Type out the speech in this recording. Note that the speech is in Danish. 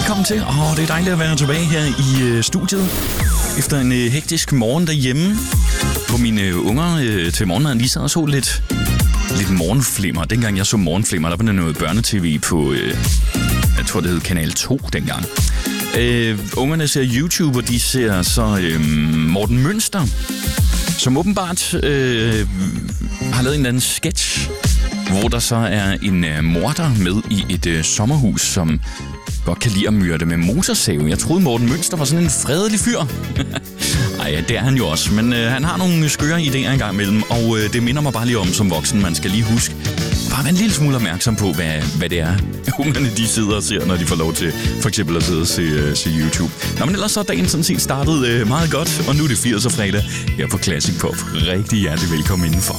velkommen til. Det er dejligt at være tilbage her i studiet. Efter en hektisk morgen derhjemme, hvor mine unger til morgenmaden lige sad og så lidt morgenflimmer. Dengang jeg så morgenflimmer, der var der noget børnetv på, jeg tror det hed Kanal 2 dengang. Ungerne ser YouTube, og de ser så Morten Münster, som åbenbart har lavet en eller anden sketch, hvor der så er en morder med i et sommerhus, som godt kan lide at myrde med motorsave. Jeg troede, Morten Münster var sådan en fredelig fyr. Ej, det er han jo også, men han har nogle skøre idéer engang imellem, og det minder mig bare lige om som voksen. Man skal lige huske, bare være en lille smule opmærksom på, hvad det er, ungerne de sidder og ser, når de får lov til for eksempel at sidde og se YouTube. Men ellers så er dagen sådan set startet meget godt, og nu er det 80'er fredag her på Classic Pop. Rigtig hjertelig velkommen indenfor.